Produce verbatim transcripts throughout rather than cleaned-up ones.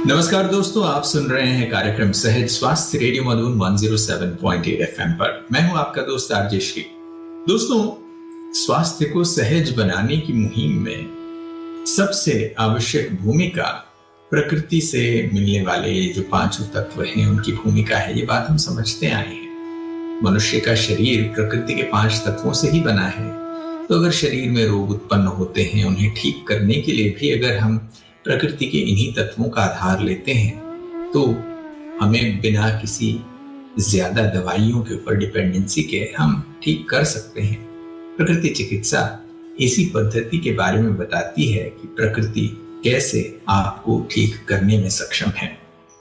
नमस्कार दोस्तों, आप सुन रहे हैं कार्यक्रम सहज स्वास्थ्य रेडियो मधुबन एक सौ सात पॉइंट आठ एफएम पर। मैं हूं आपका दोस्त आरजे श्री। दोस्तों, स्वास्थ्य को सहज बनाने की मुहिम में सबसे आवश्यक भूमिका प्रकृति से मिलने वाले जो पांचों तत्व हैं उनकी भूमिका है। ये बात हम समझते आए हैं। मनुष्य का शरीर प्रकृति के पांच तत्वों से ही बना है। तो अगर शरीर में रोग उत्पन्न होते हैं, उन्हें ठीक करने के लिए भी अगर हम प्रकृति के इन्हीं तत्वों का आधार लेते हैं तो हमें बिना किसी ज्यादा दवाइयों के ऊपर डिपेंडेंसी के हम ठीक कर सकते हैं। प्रकृति चिकित्सा इसी पद्धति के बारे में बताती है कि प्रकृति कैसे आपको ठीक करने में सक्षम है।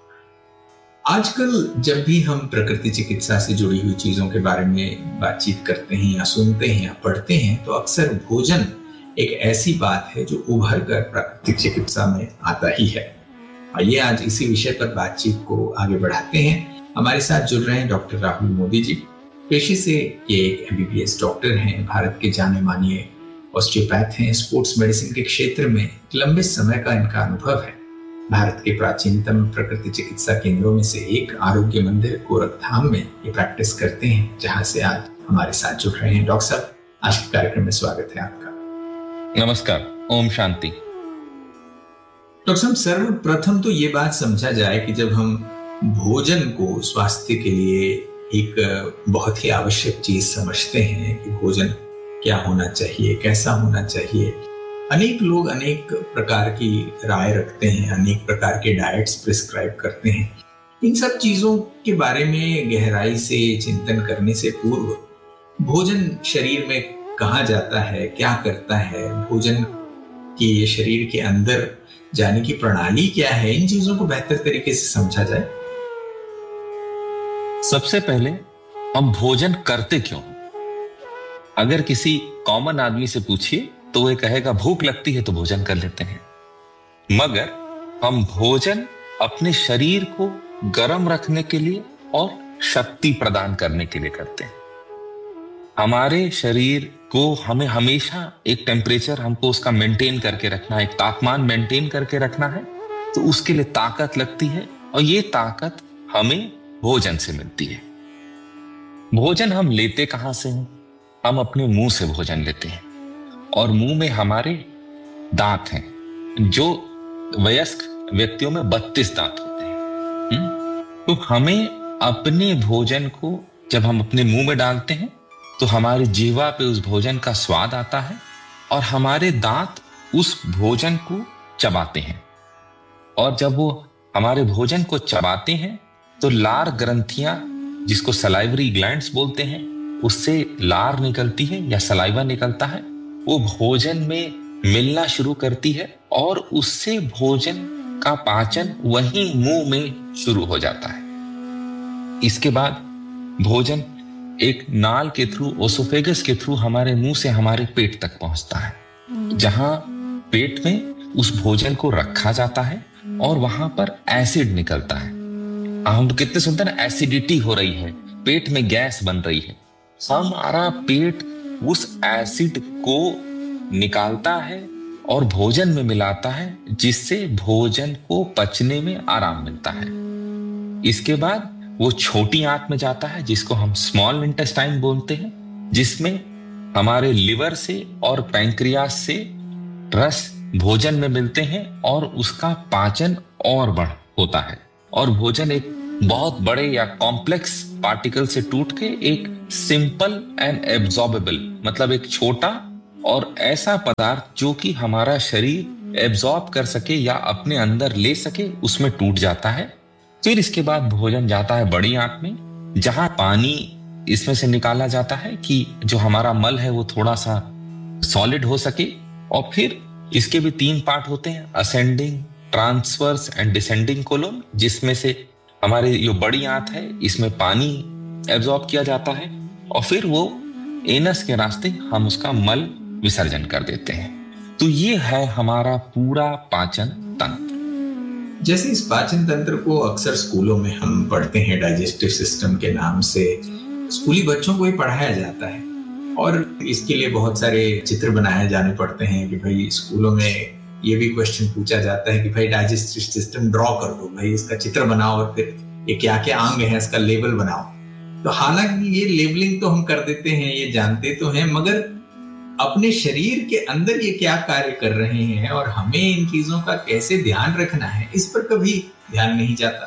आजकल जब भी हम प्रकृति चिकित्सा से जुड़ी हुई चीजों के बारे में बातचीत करते हैं या सुनते हैं या पढ़ते हैं तो अक्सर भोजन एक ऐसी बात है जो उभर कर प्राकृतिक चिकित्सा में आता ही है। आइए आज इसी विषय पर बातचीत को आगे बढ़ाते हैं। हमारे साथ जुड़ रहे हैं डॉक्टर राहुल मोदी जी। पेशे से ये एक एमबीबीएस डॉक्टर हैं, भारत के जाने माने ऑस्टियोपैथ हैं। स्पोर्ट्स मेडिसिन के क्षेत्र में लंबे समय का इनका अनुभव है। भारत के प्राचीनतम प्रकृति चिकित्सा केंद्रों में से एक आरोग्य मंदिर गोरखधाम में ये प्रैक्टिस करते हैं, जहां से आज हमारे साथ जुड़ रहे हैं। डॉक्टर साहब, आज के कार्यक्रम में स्वागत है आपका। नमस्कार, ओम शांति। डॉक्टर साहब, सर्वप्रथम तो ये बात समझा जाए कि जब हम भोजन को स्वास्थ्य के लिए एक बहुत ही आवश्यक चीज समझते हैं कि भोजन क्या होना चाहिए, कैसा होना चाहिए, अनेक लोग अनेक प्रकार की राय रखते हैं, अनेक प्रकार के डाइट्स प्रिस्क्राइब करते हैं। इन सब चीजों के बारे में गहराई से चिंतन करने से पूर्व भोजन शरीर में कहाँ जाता है, क्या करता है, भोजन की ये शरीर के अंदर जाने की प्रणाली क्या है, इन चीजों को बेहतर तरीके से समझा जाए। सबसे पहले हम भोजन करते क्यों? अगर किसी कॉमन आदमी से पूछिए तो वो कहेगा भूख लगती है तो भोजन कर लेते हैं। मगर हम भोजन अपने शरीर को गर्म रखने के लिए और शक्ति प्रदान करने के लिए करते हैं। हमारे शरीर को हमें हमेशा एक टेम्परेचर हमको उसका मेंटेन करके रखना है, एक तापमान मेंटेन करके रखना है, तो उसके लिए ताकत लगती है और ये ताकत हमें भोजन से मिलती है। भोजन हम लेते कहां से हैं? हम अपने मुंह से भोजन लेते हैं और मुंह में हमारे दांत हैं, जो वयस्क व्यक्तियों में बत्तीस दांत होते हैं। तो हमें अपने भोजन को जब हम अपने मुंह में डालते हैं तो हमारी जीवा पे उस भोजन का स्वाद आता है और हमारे दांत उस भोजन को चबाते हैं। और जब वो हमारे भोजन को चबाते हैं तो लार ग्रंथियां, जिसको सलाइवरी ग्लैंड्स बोलते हैं, उससे लार निकलती है या सलाइवा निकलता है, वो भोजन में मिलना शुरू करती है और उससे भोजन का पाचन वहीं मुंह में शुरू हो जाता है। इसके बाद भोजन एक नाल के थ्रू, ओसोफेगस के थ्रू हमारे मुंह से हमारे पेट तक पहुंचता है, जहां पेट में उस भोजन को रखा जाता है और वहां पर एसिड निकलता है। हम कितने सुनते हैं ना, एसिडिटी हो रही है, पेट में गैस बन रही है। हमारा पेट उस एसिड को निकालता है और भोजन में मिलाता है, जिससे भोजन को पचने में आराम मिलता है। इसके बाद वो छोटी आंत में जाता है, जिसको हम स्मॉल इंटेस्टाइन बोलते हैं, जिसमें हमारे लिवर से और पैंक्रियास से रस भोजन में मिलते हैं और उसका पाचन और बढ़ होता है और भोजन एक बहुत बड़े या कॉम्प्लेक्स पार्टिकल से टूट के एक सिंपल एंड एब्जॉर्बेबल, मतलब एक छोटा और ऐसा पदार्थ जो कि हमारा शरीर एब्जॉर्ब कर सके या अपने अंदर ले सके, उसमें टूट जाता है। फिर इसके बाद भोजन जाता है बड़ी आंत में, जहां पानी इसमें से निकाला जाता है कि जो हमारा मल है वो थोड़ा सा सॉलिड हो सके। और फिर इसके भी तीन पार्ट होते हैं, ascending, transverse and descending colon, जिसमें से हमारे जो बड़ी आंत है इसमें पानी एब्जॉर्ब किया जाता है और फिर वो एनस के रास्ते हम उसका मल विसर्जन कर देते हैं। तो ये है हमारा पूरा पाचन तंत्र। जैसे इस पाचन तंत्र को अक्सर स्कूलों में हम पढ़ते हैं, डाइजेस्टिव सिस्टम के नाम से स्कूली बच्चों को ही पढ़ाया जाता है और इसके लिए बहुत सारे चित्र बनाए जाने पड़ते हैं कि भाई स्कूलों में ये भी क्वेश्चन पूछा जाता है कि भाई डाइजेस्टिव सिस्टम ड्रॉ कर दो, भाई इसका चित्र बनाओ और फिर ये क्या क्या अंग है इसका लेबल बनाओ। तो हालांकि ये लेबलिंग तो हम कर देते हैं, ये जानते तो हैं, मगर अपने शरीर के अंदर ये क्या कार्य कर रहे हैं और हमें इन चीजों का कैसे ध्यान रखना है, इस पर कभी ध्यान नहीं जाता।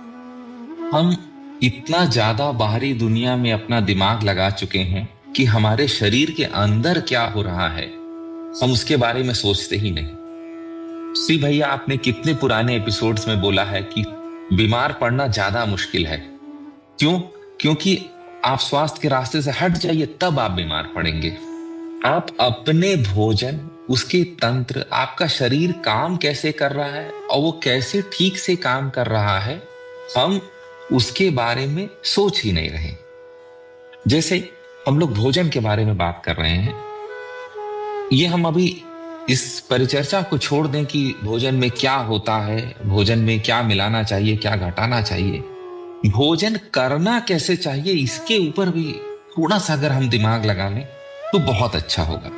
हम इतना ज्यादा बाहरी दुनिया में अपना दिमाग लगा चुके हैं कि हमारे शरीर के अंदर क्या हो रहा है हम उसके बारे में सोचते ही नहीं। श्री भैया, आपने कितने पुराने एपिसोड्स में बोला है कि बीमार पड़ना ज्यादा मुश्किल है। क्यों? क्योंकि आप स्वास्थ्य के रास्ते से हट जाइए तब आप बीमार पड़ेंगे। आप अपने भोजन, उसके तंत्र, आपका शरीर काम कैसे कर रहा है और वो कैसे ठीक से काम कर रहा है, हम उसके बारे में सोच ही नहीं रहे। जैसे हम लोग भोजन के बारे में बात कर रहे हैं, ये हम अभी इस परिचर्चा को छोड़ दें कि भोजन में क्या होता है, भोजन में क्या मिलाना चाहिए, क्या घटाना चाहिए, भोजन करना कैसे चाहिए, इसके ऊपर भी थोड़ा सा अगर हम दिमाग लगा लें तो बहुत अच्छा होगा।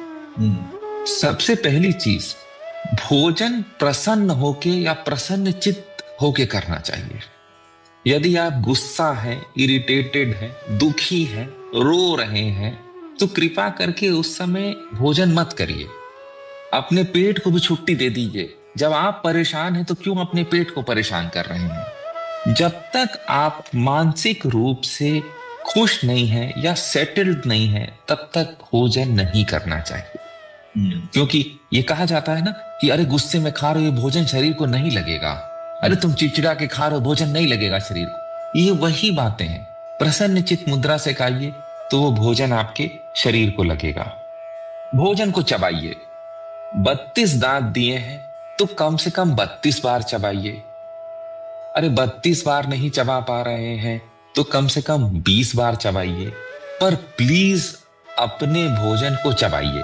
सबसे पहली चीज, भोजन प्रसन्न होके या प्रसन्न चित्त होके करना चाहिए। यदि आप गुस्सा है, इरिटेटेड है, दुखी है, रो रहे हैं, तो कृपा करके उस समय भोजन मत करिए। अपने पेट को भी छुट्टी दे दीजिए। जब आप परेशान हैं तो क्यों अपने पेट को परेशान कर रहे हैं? जब तक आप मानसिक रूप से खुश नहीं है या सेटल्ड नहीं है तब तक भोजन नहीं करना चाहिए। क्योंकि ये कहा जाता है ना कि अरे गुस्से में खा रहे हो भोजन शरीर को नहीं लगेगा, अरे तुम चिड़चिड़ा के खा रहे हो भोजन नहीं लगेगा शरीर को। ये वही बातें हैं। प्रसन्न चित्त मुद्रा से खाइए तो वो भोजन आपके शरीर को लगेगा। भोजन को चबाइए। बत्तीस दांत दिए हैं तो कम से कम बत्तीस बार चबाइए। अरे बत्तीस बार नहीं चबा पा रहे हैं तो कम से कम बीस बार चबाइए, पर प्लीज अपने भोजन को चबाइए।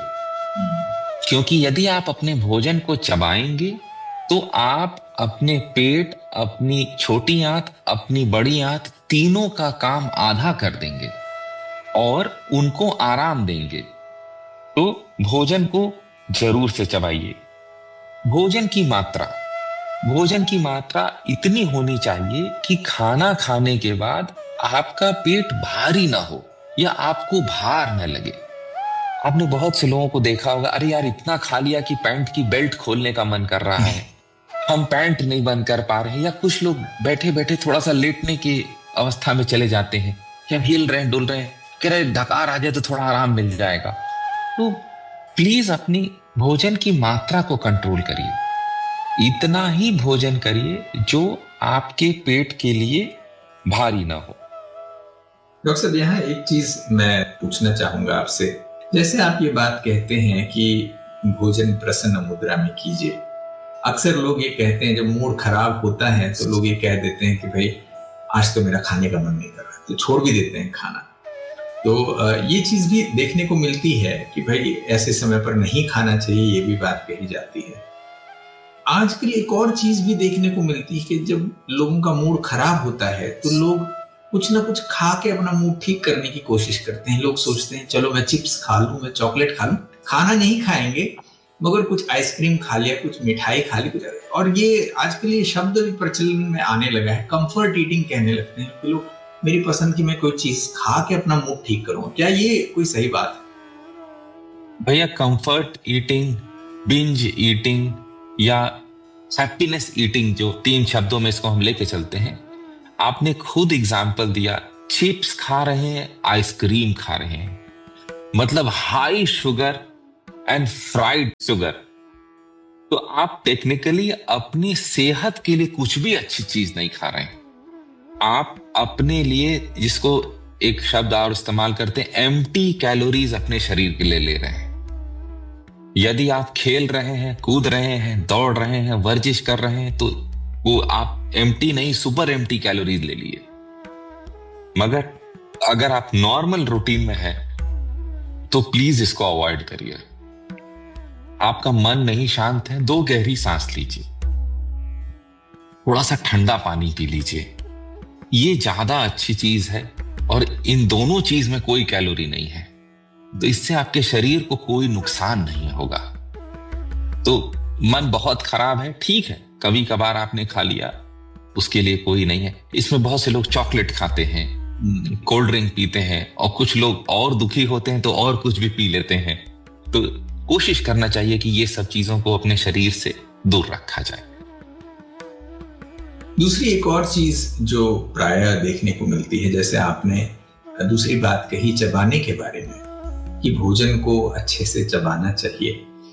क्योंकि यदि आप अपने भोजन को चबाएंगे तो आप अपने पेट, अपनी छोटी आंत, अपनी बड़ी आंत, तीनों का काम आधा कर देंगे और उनको आराम देंगे। तो भोजन को जरूर से चबाइए। भोजन की मात्रा, भोजन की मात्रा इतनी होनी चाहिए कि खाना खाने के बाद आपका पेट भारी ना हो या आपको भार न लगे। आपने बहुत से लोगों को देखा होगा, अरे यार इतना खा लिया कि पैंट की बेल्ट खोलने का मन कर रहा है, हम पैंट नहीं बंद कर पा रहे हैं। या कुछ लोग बैठे बैठे थोड़ा सा लेटने की अवस्था में चले जाते हैं, या हिल रहे हैं, डुल रहे हैं, कह रहे ढकार आ जाए तो थोड़ा आराम मिल जाएगा। तो प्लीज अपनी भोजन की मात्रा को कंट्रोल करिए। इतना ही भोजन करिए जो आपके पेट के लिए भारी ना हो। डॉक्टर साहब, यहाँ एक चीज मैं पूछना चाहूंगा आपसे। जैसे आप ये बात कहते हैं कि भोजन प्रसन्न मुद्रा में कीजिए, अक्सर लोग ये कहते हैं जब मूड खराब होता है तो लोग ये कह देते हैं कि भाई आज तो मेरा खाने का मन नहीं कर रहा, तो छोड़ भी देते हैं खाना। तो ये चीज भी देखने को मिलती है कि भाई ऐसे समय पर नहीं खाना चाहिए, ये भी बात कही जाती है। आजकल एक और चीज भी देखने को मिलती है कि जब लोगों का मूड खराब होता है तो लोग कुछ ना कुछ खा के अपना मूड ठीक करने की कोशिश करते हैं। लोग सोचते हैं चलो मैं चिप्स खा लूं, मैं चॉकलेट खा लूं, खाना नहीं खाएंगे मगर कुछ आइसक्रीम खा लिया, कुछ मिठाई खा ली, कुछ। और ये आजकल ये शब्द भी प्रचलन में आने लगा है, कंफर्ट ईटिंग कहने लगते हैं कि लोग मेरी पसंद की मैं कोई चीज खा के अपना मूड ठीक करूं। क्या ये कोई सही बात है? भैया, कंफर्ट ईटिंग, बिंज ईटिंग या हैप्पीनेस ईटिंग, जो तीन शब्दों में इसको हम लेके चलते हैं, आपने खुद एग्जाम्पल दिया। चिप्स खा रहे हैं, आइसक्रीम खा रहे हैं, मतलब high sugar and fried sugar. तो आप टेक्निकली अपनी सेहत के लिए कुछ भी अच्छी चीज नहीं खा रहे हैं। आप अपने लिए, जिसको एक शब्द और इस्तेमाल करते हैं, एम्प्टी कैलोरीज अपने शरीर के लिए ले रहे हैं। यदि आप खेल रहे हैं, कूद रहे हैं, दौड़ रहे हैं, वर्जिश कर रहे हैं, तो वो आप एम्प्टी नहीं, सुपर एम्प्टी कैलोरीज ले लिए। मगर अगर आप नॉर्मल रूटीन में है तो प्लीज इसको अवॉइड करिए। आपका मन नहीं शांत है, दो गहरी सांस लीजिए, थोड़ा सा ठंडा पानी पी लीजिए। ये ज्यादा अच्छी चीज है और इन दोनों चीज में कोई कैलोरी नहीं है, तो इससे आपके शरीर को कोई नुकसान नहीं होगा। तो मन बहुत खराब है, ठीक है, कभी कभार आपने खा लिया, उसके लिए कोई नहीं है। इसमें बहुत से लोग चॉकलेट खाते हैं, कोल्ड ड्रिंक पीते हैं, और कुछ लोग और दुखी होते हैं तो और कुछ भी पी लेते हैं। तो कोशिश करना चाहिए कि ये सब चीजों को अपने शरीर से दूर रखा जाए। दूसरी एक और चीज जो प्रायः देखने को मिलती है, जैसे आपने दूसरी बात कही चबाने के बारे में कि भोजन को अच्छे से चबाना चाहिए।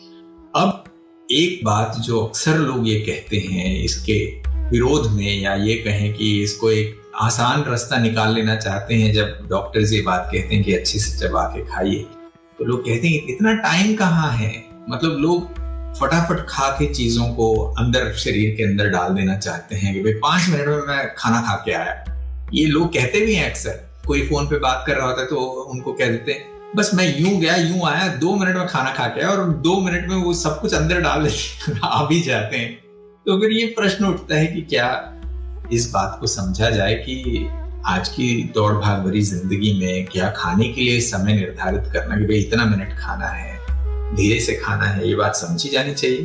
अब एक बात जो अक्सर लोग ये कहते हैं इसके विरोध में, या ये कहें कि इसको एक आसान रास्ता निकाल लेना चाहते हैं, जब डॉक्टर्स ये बात कहते हैं कि अच्छे से चबा के खाइए, तो लोग कहते हैं इतना टाइम कहाँ है, मतलब लोग फटाफट खा के चीजों को अंदर शरीर के अंदर डाल देना चाहते हैं कि भाई पांच मिनट में मैं खाना खा के आया। ये लोग कहते भी हैं अक्सर, कोई फोन पे बात कर रहा होता है तो उनको कह देते हैं बस मैं यूं गया यूं आया, दो मिनट में खाना खा के आया, और दो मिनट में वो सब कुछ अंदर डाल आ भी जाते हैं। तो फिर ये प्रश्न उठता है कि क्या इस बात को समझा जाए कि आज की दौड़ भाग भरी जिंदगी में क्या खाने के लिए समय निर्धारित करना कि भाई इतना मिनट खाना है, धीरे से खाना है, ये बात समझी जानी चाहिए।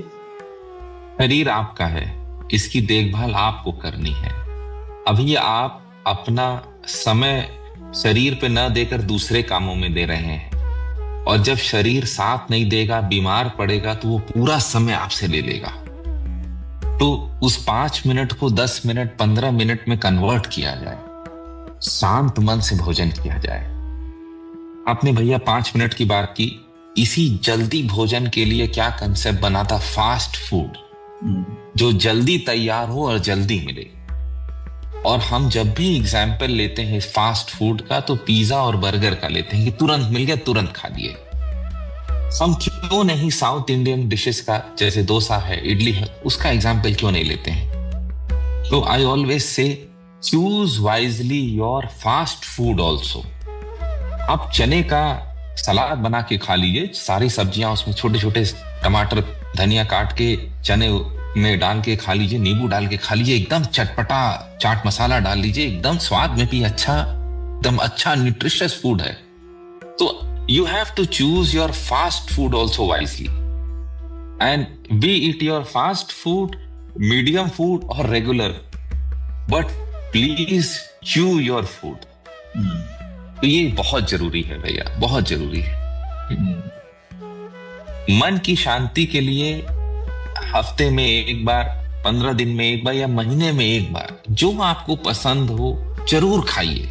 शरीर आपका है, इसकी देखभाल आपको करनी है। अभी आप अपना समय शरीर पे न देकर दूसरे कामों में दे रहे हैं, और जब शरीर साथ नहीं देगा, बीमार पड़ेगा, तो वो पूरा समय आपसे ले लेगा। तो उस पांच मिनट को दस मिनट पंद्रह मिनट में कन्वर्ट किया जाए, शांत मन से भोजन किया जाए। आपने भैया पांच मिनट की बात की, इसी जल्दी भोजन के लिए क्या कंसेप्ट बना था, फास्ट फूड, जो जल्दी तैयार हो और जल्दी मिले। और हम जब भी एग्जाम्पल लेते हैं फास्ट फूड का, तो पिज्जा और बर्गर का लेते हैं कि तुरंत मिल गया, तुरंत खा लिए। हम क्यों नहीं साउथ इंडियन डिशेस का, जैसे डोसा है, इडली है, उसका एग्जाम्पल क्यों नहीं लेते हैं? तो I always say choose wisely your fast food also. आप चने का सलाद बना के खा लीजिए, सारी सब्जियां उसमें छोटे छोटे टमाटर धनिया काट के चने में डाल के खा लीजिए, नींबू डाल के खा लीजिए, एकदम चटपटा चाट मसाला डाल लीजिए, एकदम स्वाद में भी अच्छा, एकदम अच्छा न्यूट्रिशियस फूड है। तो you have to choose your fast food also wisely, and be it your fast food, medium food or regular, but please chew your food. hmm. तो ये बहुत जरूरी है भैया, बहुत जरूरी है। hmm. मन की शांति के लिए हफ्ते में एक बार, पंद्रह दिन में एक बार, या महीने में एक बार, जो आपको पसंद हो जरूर खाइए।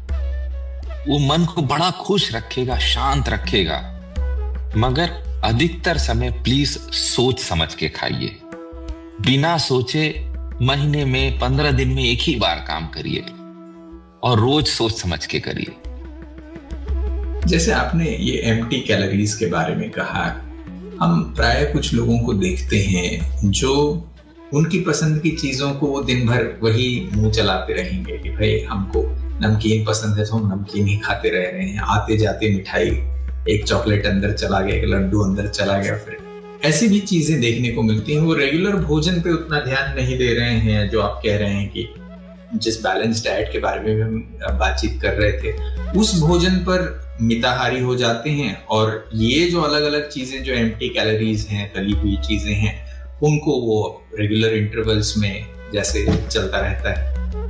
वो मन को बड़ा खुश रखेगा, शांत रखेगा। मगर अधिकतर समय प्लीज सोच समझ के खाइए, बिना सोचे महीने में पंद्रह दिन में एक ही बार काम करिए, और रोज सोच समझ के करिए। जैसे आपने ये एम्प्टी कैलोरीज के बारे में कहा, हम प्राय कुछ लोगों को देखते हैं जो उनकी पसंद की चीजों को वो दिन भर वही मुंह चलाते रहेंगे कि भाई हमको नमकीन पसंद है तो हम नमकीन ही खाते रह रहे हैं, आते जाते मिठाई, एक चॉकलेट अंदर चला गया, एक लड्डू अंदर चला गया। फिर ऐसी भी चीजें देखने को मिलती हैं। वो रेगुलर भोजन पे उतना ध्यान नहीं दे रहे हैं, जो आप कह रहे हैं कि जिस बैलेंस डाइट के बारे में भी हम बातचीत कर रहे थे, उस भोजन पर मिताहारी हो जाते हैं, और ये जो अलग अलग चीजें जो एम्प्टी कैलोरीज हैं, तली हुई चीजें हैं, उनको वो रेगुलर इंटरवल्स में जैसे चलता रहता है।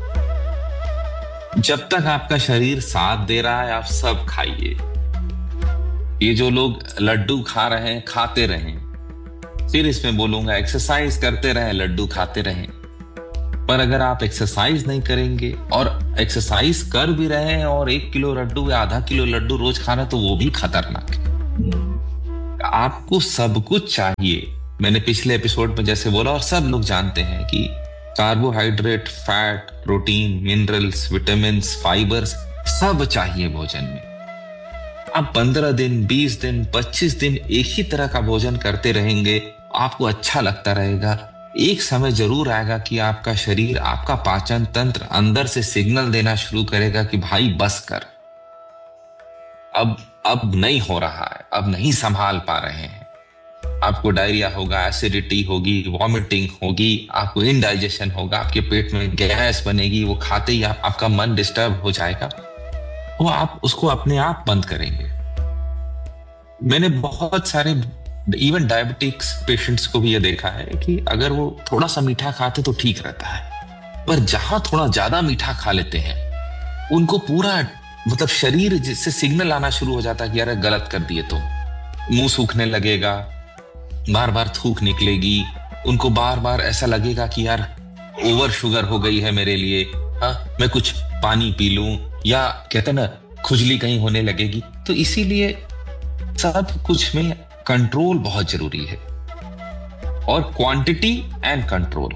जब तक आपका शरीर साथ दे रहा है, आप सब खाइए। ये जो लोग लड्डू खा रहे हैं, खाते रहें। फिर इसमें बोलूंगा एक्सरसाइज करते रहें, लड्डू खाते रहें। पर अगर आप एक्सरसाइज नहीं करेंगे और एक्सरसाइज कर भी रहे हैं और एक किलो लड्डू या आधा किलो लड्डू रोज खा रहे हैं, तो वो भी खतरनाक है। आपको सब कुछ चाहिए। मैंने पिछले एपिसोड में जैसे बोला, और सब लोग जानते हैं कि carbohydrate, fat, protein, minerals, vitamins, fibres सब चाहिए भोजन में। आप पंद्रह दिन, बीस दिन, पच्चीस दिन एक ही तरह का भोजन करते रहेंगे, आपको अच्छा लगता रहेगा। एक समय जरूर आएगा कि आपका शरीर, आपका पाचन तंत्र अंदर से सिग्नल देना शुरू करेगा कि भाई बस कर, अब अब नहीं हो रहा है, अब नहीं संभाल पा रहे हैं। आपको डायरिया होगा, एसिडिटी होगी, वॉमिटिंग होगी, आपको इनडाइजेशन होगा, आपके पेट में गैस बनेगी, वो खाते ही आप, आपका मन डिस्टर्ब हो जाएगा, वो आप उसको अपने आप बंद करेंगे। मैंने बहुत सारे इवन डायबिटिक्स पेशेंट्स को भी ये देखा है कि अगर वो थोड़ा सा मीठा खाते तो ठीक रहता है, पर जहां थोड़ा ज्यादा मीठा खा लेते हैं उनको पूरा मतलब शरीर जिससे सिग्नल आना शुरू हो जाता है कि यार गलत कर दिए, तो मुंह सूखने लगेगा, बार बार थूक निकलेगी, उनको बार बार ऐसा लगेगा कि यार ओवर शुगर हो गई है मेरे लिए, हाँ मैं कुछ पानी पी लूं, या कहते ना खुजली कहीं होने लगेगी। तो इसीलिए सब कुछ में कंट्रोल बहुत जरूरी है, और क्वांटिटी एंड कंट्रोल।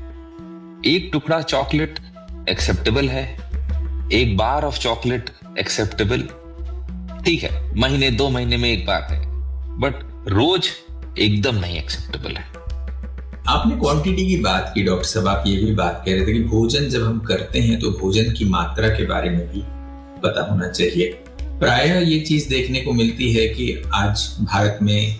एक टुकड़ा चॉकलेट एक्सेप्टेबल है, एक बार ऑफ चॉकलेट एक्सेप्टेबल, ठीक है महीने दो महीने में एक बार है, बट रोज एकदम नहीं एक्सेप्टेबल है। आपने क्वांटिटी की बात की डॉक्टर साहब, आप ये भी बात कह रहे थे कि भोजन जब हम करते हैं तो भोजन की मात्रा के बारे में भी पता होना चाहिए। प्रायः ये चीज देखने को मिलती है कि आज भारत में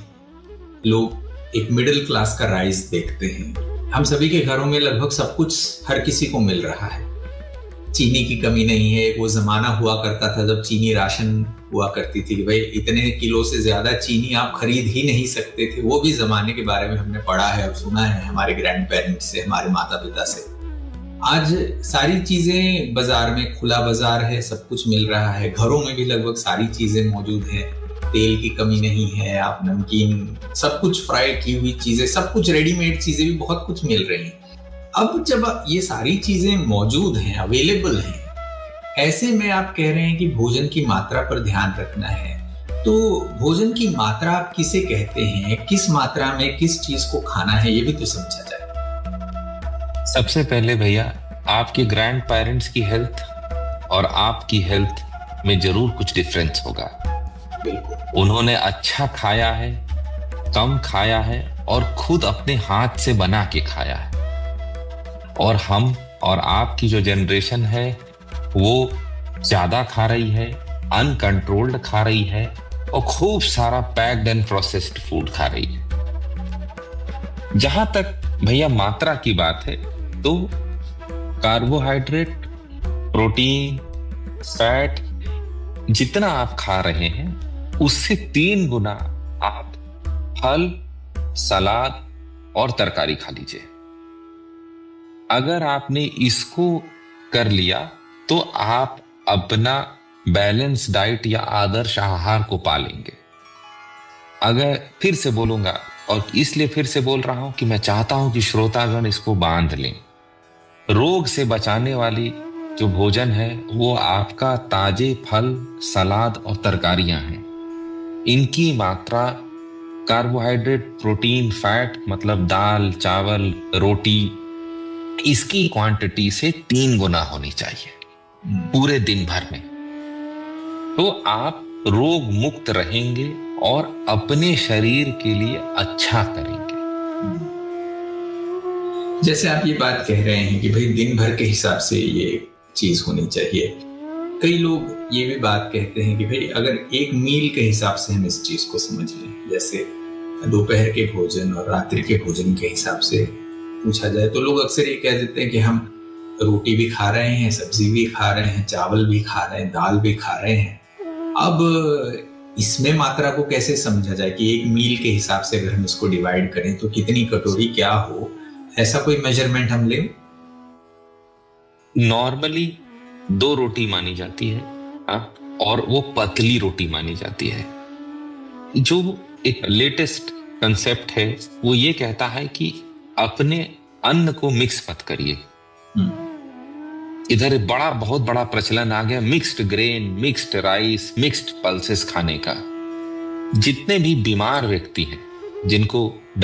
लोग एक मिडिल क्लास का राइज देखते हैं। हम सभी के घरों में लगभग सब कुछ हर किसी को मिल रहा है, चीनी की कमी नहीं है। वो जमाना हुआ करता था जब चीनी राशन हुआ करती थी कि भाई इतने किलो से ज्यादा चीनी आप खरीद ही नहीं सकते थे। वो भी जमाने के बारे में हमने पढ़ा है और सुना है हमारे ग्रैंड पेरेंट्स से, हमारे माता पिता से। आज सारी चीजें बाजार में, खुला बाजार है, सब कुछ मिल रहा है, घरों में भी लगभग सारी चीजें मौजूद हैं, तेल की कमी नहीं है, आप नमकीन, सब कुछ फ्राई की हुई चीजें, सब कुछ रेडीमेड चीजें भी बहुत कुछ मिल रही हैं। अब जब ये सारी चीजें मौजूद हैं, अवेलेबल हैं, ऐसे में आप कह रहे हैं कि भोजन की मात्रा पर ध्यान रखना है, तो भोजन की मात्रा आप किसे कहते हैं, किस मात्रा में किस चीज को खाना है, ये भी तो समझा जाए। सबसे पहले भैया आपके ग्रैंड पेरेंट्स की हेल्थ और आपकी हेल्थ में जरूर कुछ डिफरेंस होगा। बिल्कुल। उन्होंने अच्छा खाया है, कम खाया है, और खुद अपने हाथ से बना के खाया है, और हम और आपकी जो जनरेशन है वो ज्यादा खा रही है, अनकंट्रोल्ड खा रही है, और खूब सारा पैक्ड एंड प्रोसेस्ड फूड खा रही है। जहां तक भैया मात्रा की बात है तो कार्बोहाइड्रेट, प्रोटीन, फैट जितना आप खा रहे हैं उससे तीन गुना आप फल, सलाद और तरकारी खा लीजिए। अगर आपने इसको कर लिया तो आप अपना बैलेंस डाइट या आदर्श आहार को पालेंगे। अगर फिर से बोलूंगा, और इसलिए फिर से बोल रहा हूं कि मैं चाहता हूं कि श्रोतागण इसको बांध लें, रोग से बचाने वाली जो भोजन है वो आपका ताजे फल, सलाद और तरकारियां हैं। इनकी मात्रा कार्बोहाइड्रेट, प्रोटीन, फैट मतलब दाल, चावल, रोटी, इसकी क्वांटिटी से तीन गुना होनी चाहिए पूरे दिन भर में। तो आप रोग मुक्त रहेंगे और अपने शरीर के लिए अच्छा करेंगे। जैसे आप ये बात कह रहे हैं कि भाई दिन भर के हिसाब से ये चीज होनी चाहिए, कई लोग ये भी बात कहते हैं कि भाई अगर एक मील के हिसाब से हम इस चीज को समझ लें, जैसे दोपहर के भोजन और रात्रि के भोजन के हिसाब से पूछा जाए, तो लोग अक्सर ये कह देते हैं कि हम रोटी भी खा रहे हैं, सब्जी भी खा रहे हैं, चावल भी खा रहे हैं, दाल भी खा रहे हैं। अब इसमें मात्रा को कैसे समझा जाए कि एक मील के हिसाब से अगर हम इसको डिवाइड करें तो कितनी कटोरी क्या हो, ऐसा कोई मेजरमेंट हम लें? नॉर्मली दो रोटी मानी जाती है, हाँ, और वो पतली रोटी मानी जाती है। जो एक लेटेस्ट कंसेप्ट है वो ये कहता है कि अपने अन्न को मिक्स मत करिए। इधर बड़ा बहुत बड़ा प्रचलन आ गया mixed grain, mixed rice, mixed pulses खाने का। जितने भी बीमार व्यक्ति हैं जिनको